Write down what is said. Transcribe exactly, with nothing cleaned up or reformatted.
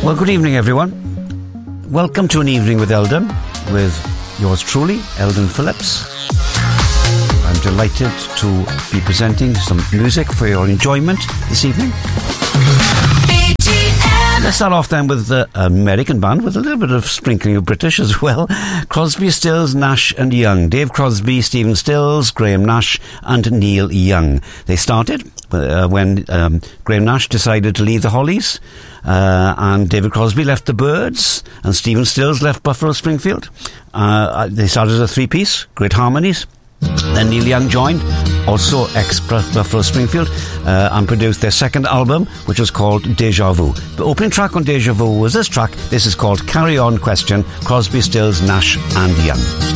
Well, good evening, everyone. Welcome to An Evening with Eldon, with yours truly, Eldon Phillips. I'm delighted to be presenting some music for your enjoyment this evening. Let's start off then with the American band with a little bit of sprinkling of British as well. Crosby, Stills, Nash and Young. Dave Crosby, Stephen Stills, Graham Nash and Neil Young. They started uh, when um, Graham Nash decided to leave the Hollies, uh, and David Crosby left the Byrds, and Stephen Stills left Buffalo Springfield. Uh, they started as a three-piece, great harmonies. Then Neil Young joined, also ex-Buffalo Springfield, uh, and produced their second album, which was called Deja Vu. The opening track on Deja Vu was this track. This is called Carry On Question, Crosby, Stills, Nash and Young.